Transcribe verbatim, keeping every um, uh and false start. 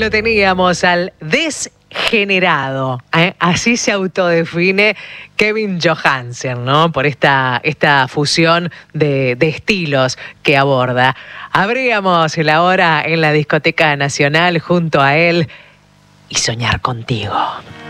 lo teníamos al desgenerado, ¿eh? Así se autodefine Kevin Johansen, ¿no? Por esta, esta fusión de, de estilos que aborda. Abríamos la hora en la Discoteca Nacional junto a él y soñar contigo.